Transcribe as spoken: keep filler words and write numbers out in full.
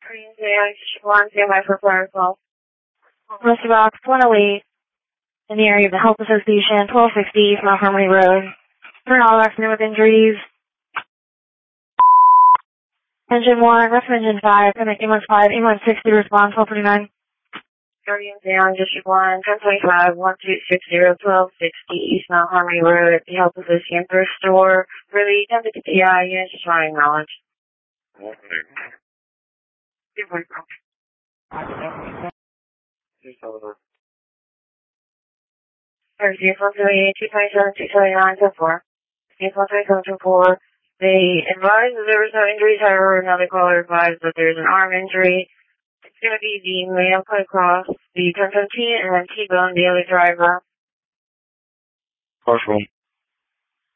one, stand by for fire call. Mister Box, one oh eight, in the area of the Health Association, twelve sixty East Mount Harmony Road. For all accident with injuries. Engine one, rest of engine five, connecting one five, eight one six, response, twelve thirty-nine. Guardian down, District one, ten twenty-five, one two six zero, twelve sixty East Mount Harmony Road at the Health Association Thrift Store. Really, ten fifty P I, units just wanting knowledge. Okay. Good morning, bro. Just over. Thursday, one twenty-eight, two twenty-seven, two twenty-nine, ten four. one twenty-seven, ten four. They advised that there was no injuries, however, another caller advised that there's an arm injury. It's going to be the man put across the ten fifteen and then T-bone the other driver. Partial.